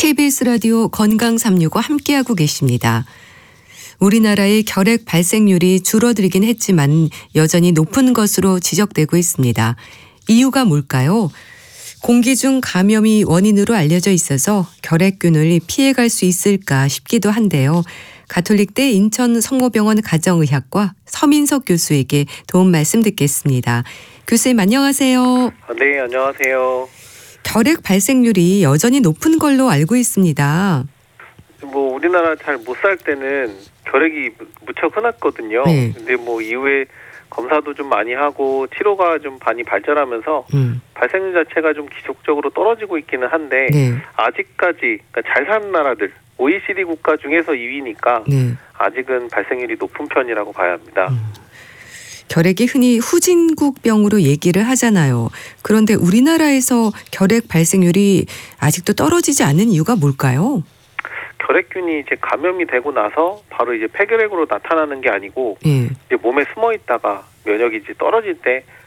KBS 라디오 건강 365 함께하고 계십니다. 우리나라의 결핵 발생률이 줄어들긴 했지만 여전히 높은 것으로 지적되고 있습니다. 이유가 뭘까요? 공기 중 감염이 원인으로 알려져 있어서 결핵균을 피해갈 수 있을까 싶기도 한데요. 가톨릭대 인천성모병원 가정의학과 서민석 교수에게 도움 말씀 듣겠습니다. 교수님 안녕하세요. 네, 안녕하세요. 결핵 발생률이 여전히 높은 걸로 알고 있습니다. 우리나라 잘 못 살 때는 결핵이 무척 흔했거든요. 네. 근데 이후에 검사도 좀 많이 하고 치료가 좀 많이 발전하면서 발생률 자체가 좀 지속적으로 떨어지고 있기는 한데 네. 아직까지 그러니까 잘 사는 나라들 OECD 국가 중에서 2위니까 네. 아직은 발생률이 높은 편이라고 봐야 합니다. 결핵이 흔히 후진국병으로 얘기를 하잖아요. 그런데 우리나라에서 결핵 발생률이 아직도 떨어지지 않는 이유가 뭘까요? 결핵균이 이제 감염이 되고 나서 바로 이제 폐결핵으로 나타나는 게 아니고 예. 이제 몸에 숨어 있다가 면역이 이제 떨어질 때